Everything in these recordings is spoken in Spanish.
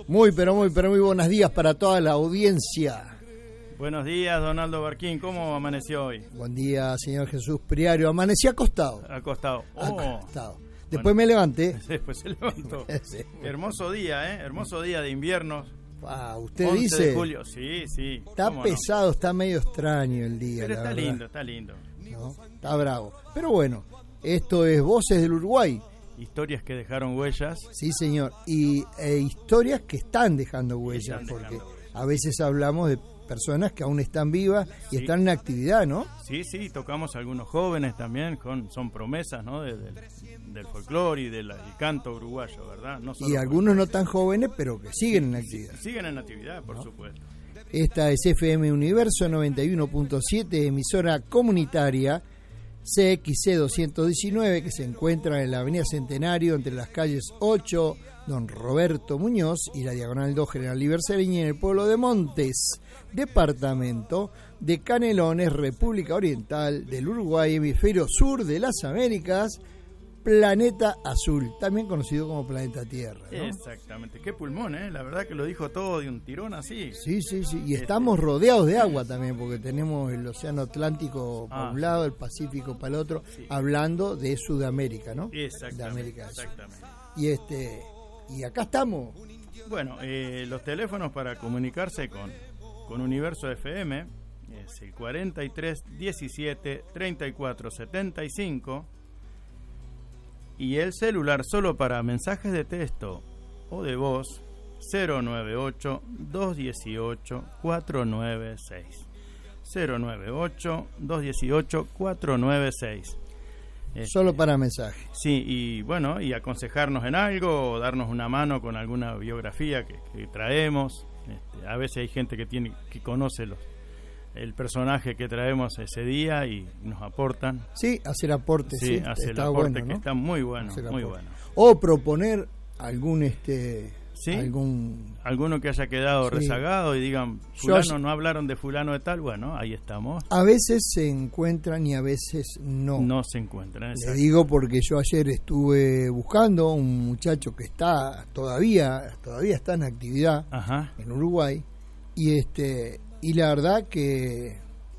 Muy buenos días para toda la audiencia. Buenos días, Donaldo Barquín. ¿Cómo amaneció hoy? Buen día, señor Jesús Priario. Amanecí acostado. Acostado. Acostado. Después me levanté. Después se levantó. Sí. Hermoso día, ¿eh? Hermoso día de invierno. Usted 11 dice. de julio. Sí. Está pesado, está medio extraño el día. Pero la está verdad. lindo, está lindo. ¿No? Está bravo. Pero bueno, esto es Voces del Uruguay. Historias que dejaron huellas. Sí, señor. Y historias que están dejando huellas, porque a veces hablamos de personas que aún están vivas y están en actividad, ¿no? Sí, tocamos a algunos jóvenes también, son promesas, ¿no? Del folclore y del canto uruguayo, ¿verdad? No solo y algunos no tan jóvenes, pero que siguen en actividad. Siguen en actividad, por supuesto. Esta es FM Universo 91.7, emisora comunitaria CXC 219, que se encuentra en la Avenida Centenario entre las calles 8, Don Roberto Muñoz y la Diagonal 2 General Liberceleña, en el pueblo de Montes, departamento de Canelones, República Oriental del Uruguay, hemisferio sur de las Américas, planeta azul, también conocido como planeta Tierra, ¿no? Exactamente, qué pulmón, ¿eh? La verdad que lo dijo todo de un tirón así. Sí, y estamos rodeados de agua también, porque tenemos el océano Atlántico para un lado, el Pacífico para el otro, hablando de Sudamérica, ¿no? Exactamente, de América exactamente. Y acá estamos. Bueno, los teléfonos para comunicarse con Universo FM es el 43 17 34 75 y el celular solo para mensajes de texto o de voz 098 218 496 098 218 496. Solo para mensajes. Sí, y bueno, y aconsejarnos en algo o darnos una mano con alguna biografía que traemos. A veces hay gente que conoce el personaje que traemos ese día y nos aportan. Sí, hacer aportes. Sí, hacer está aporte, bueno, ¿no? que está muy bueno, muy bueno. O proponer algún alguno que haya quedado rezagado y digan, fulano, no hablaron de fulano de tal. Bueno, ahí estamos. A veces se encuentran y a veces no se encuentran. Le digo porque yo ayer estuve buscando un muchacho que está todavía está en actividad. Ajá. En Uruguay y la verdad que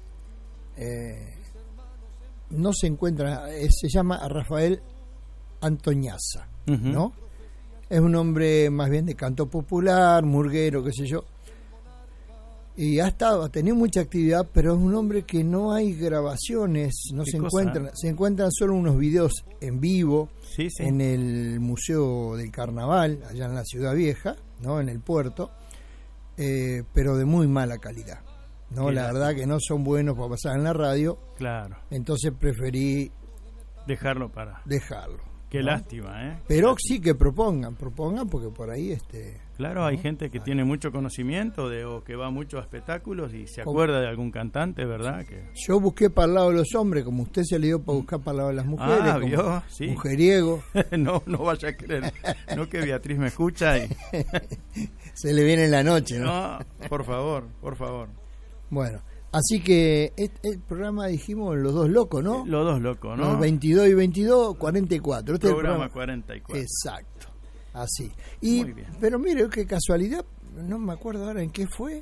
no se encuentra. Se llama Rafael Antoñaza, ¿no? Es un hombre más bien de canto popular, murguero, qué sé yo. Y ha tenido mucha actividad, pero es un hombre que no hay grabaciones, no se encuentran. Se encuentran solo unos videos en vivo en el Museo del Carnaval, allá en la Ciudad Vieja, ¿no? En el puerto, pero de muy mala calidad. No, la verdad que no son buenos para pasar en la radio. Claro. Entonces preferí dejarlo. Qué lástima, ¿eh? Pero sí que propongan porque por ahí Claro, hay gente que tiene mucho conocimiento o que va mucho a espectáculos y se acuerda de algún cantante, ¿verdad? Yo busqué para el lado de los hombres, como usted se le dio para buscar para el lado de las mujeres, ¿vio? Sí. Mujeriego. No vaya a creer, no que Beatriz me escucha y se le viene en la noche, ¿no? No, por favor. Bueno, así que el programa dijimos Los Dos Locos, ¿no? Los Dos Locos, ¿no? Los 22 y 22, 44. Programa 44. Exacto, así. Y, muy bien. Pero mire, qué casualidad, no me acuerdo ahora en qué fue.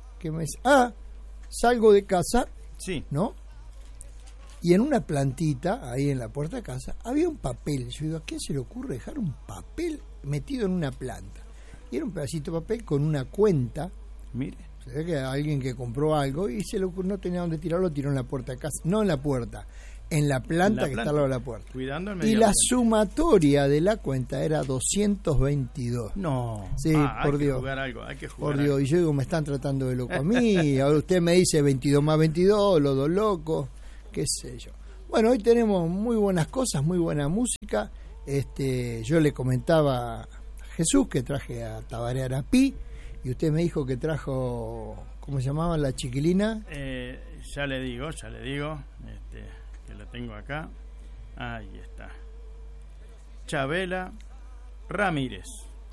Salgo de casa, ¿no? Y en una plantita, ahí en la puerta de casa, había un papel. Yo digo, ¿a quién se le ocurre dejar un papel metido en una planta? Y era un pedacito de papel con una cuenta. Mire. Se ve que alguien que compró algo y no tenía dónde tirarlo, tiró en la puerta de casa. No en la puerta, en la planta que está al lado de la puerta. Cuidando el y la sumatoria de la cuenta era 222. No. Sí, por Dios. Hay que jugar por Dios. Y yo digo, me están tratando de loco a mí. Ahora usted me dice 22 más 22, los dos locos, qué sé yo. Bueno, hoy tenemos muy buenas cosas, muy buena música. Yo le comentaba a Jesús que traje a Tabaré Arapí. Y usted me dijo que trajo, ¿cómo se llamaba la chiquilina? Ya le digo, que la tengo acá. Ahí está. Chabela Ramírez.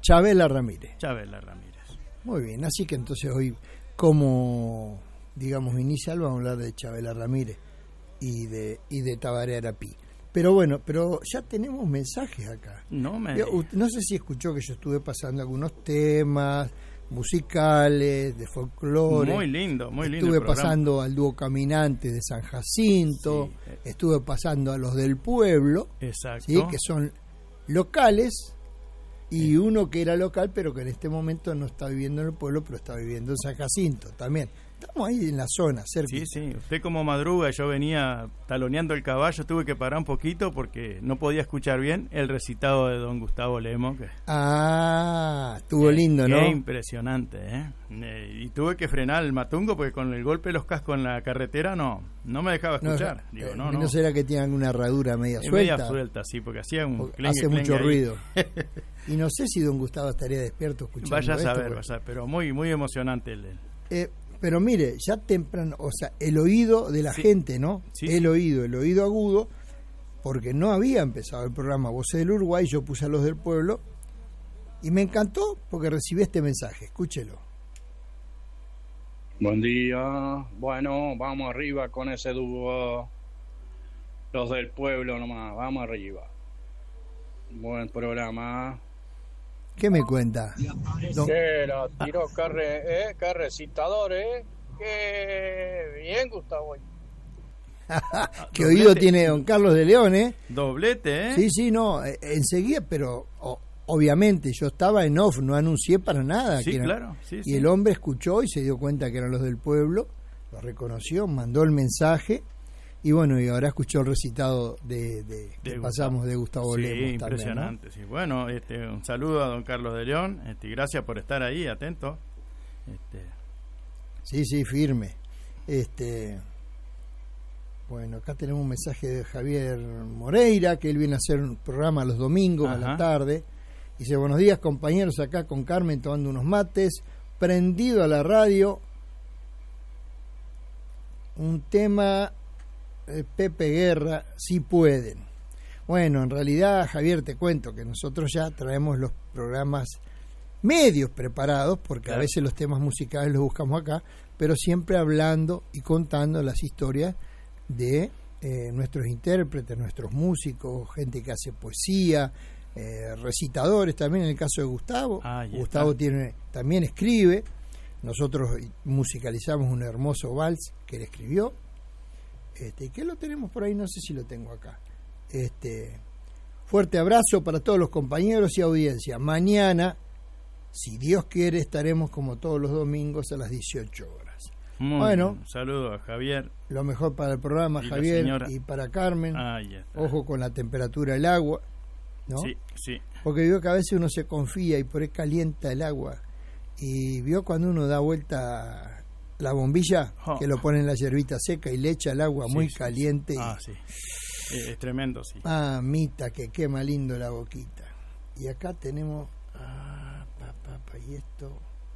Muy bien, así que entonces hoy, como digamos inicial, vamos a hablar de Chabela Ramírez y de Tabaré Arapí. Pero bueno, pero ya tenemos mensajes acá. No sé si escuchó que yo estuve pasando algunos temas musicales, de folclore. Muy lindo, muy lindo. Estuve pasando al dúo Caminantes de San Jacinto, sí. Estuve pasando a los del pueblo, exacto, ¿sí? Que son locales, y uno que era local, pero que en este momento no está viviendo en el pueblo, pero está viviendo en San Jacinto también. Estamos ahí en la zona, cerca. Sí, usted como madruga, yo venía taloneando el caballo, tuve que parar un poquito porque no podía escuchar bien el recitado de don Gustavo Lemos. Estuvo lindo, ¿no? Qué impresionante, y tuve que frenar el matungo porque con el golpe de los cascos en la carretera no me dejaba escuchar. ¿No será que tiene alguna herradura media suelta? Media suelta, sí, porque hacía hace mucho ruido. Y no sé si don Gustavo estaría despierto escuchando vaya a saber, pero muy, muy emocionante pero mire, ya temprano, o sea, el oído de la gente, ¿no? Sí. El oído agudo, porque no había empezado el programa Voces del Uruguay, yo puse a los del pueblo, y me encantó porque recibí este mensaje, escúchelo. Buen día, bueno, vamos arriba con ese dúo, los del pueblo nomás, vamos arriba. Buen programa. ¿Qué me cuenta? Que la tiró qué recitador, qué bien, Gustavo. Qué oído tiene don Carlos de León, Doblete, Sí, no, enseguida, pero obviamente yo estaba en off, no anuncié para nada. Sí, claro. Sí, y el hombre escuchó y se dio cuenta que eran los del pueblo, lo reconoció, mandó el mensaje. Y bueno, y ahora escuchó el recitado que pasamos de Gustavo Lemos. Impresionante, también, ¿no? Sí. Bueno, un saludo a don Carlos de León, gracias por estar ahí, atento. Sí, firme. Bueno, acá tenemos un mensaje de Javier Moreira, que él viene a hacer un programa los domingos a la tarde. Dice, buenos días compañeros, acá con Carmen tomando unos mates, prendido a la radio, un tema... Pepe Guerra, si pueden. Bueno, en realidad, Javier, te cuento que nosotros ya traemos los programas medios preparados, porque claro, a veces los temas musicales los buscamos acá, pero siempre hablando y contando las historias de nuestros intérpretes, nuestros músicos, gente que hace poesía, recitadores también, en el caso de Gustavo. Gustavo también escribe. Nosotros musicalizamos un hermoso vals que él escribió. ¿Qué lo tenemos por ahí? No sé si lo tengo acá. Fuerte abrazo para todos los compañeros y audiencia. Mañana, si Dios quiere, estaremos como todos los domingos a las 18 horas. Bueno, un saludo a Javier. Lo mejor para el programa, Javier, y para Carmen. Ojo con la temperatura del agua, ¿no? Sí. Porque vio que a veces uno se confía y por ahí calienta el agua. Y vio cuando uno da vuelta la bombilla, que lo pone en la hierbita seca y le echa el agua muy caliente. Sí. Es tremendo, sí. Mamita, que quema lindo la boquita. Y acá tenemos... y esto...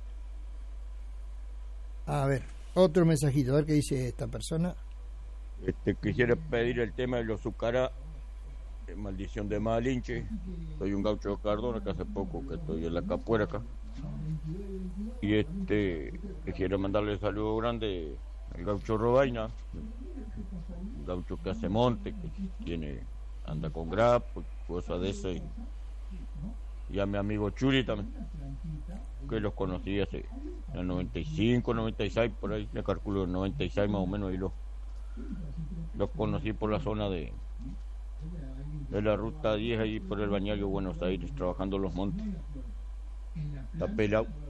A ver, otro mensajito, a ver qué dice esta persona. Quisiera pedir el tema de los Zucará, Maldición de Malinche. Soy un gaucho de Cardona, que hace poco que estoy en la capuera acá. Y quisiera mandarle un saludo grande al gaucho Robaina, un gaucho que hace monte, que anda con grap, cosas de eso, y a mi amigo Churi también, que los conocí hace en el 95, 96, por ahí, le calculo el 96 más o menos, y los conocí por la zona de la ruta 10, ahí por el Bañario Buenos Aires, trabajando los montes. Está pelado.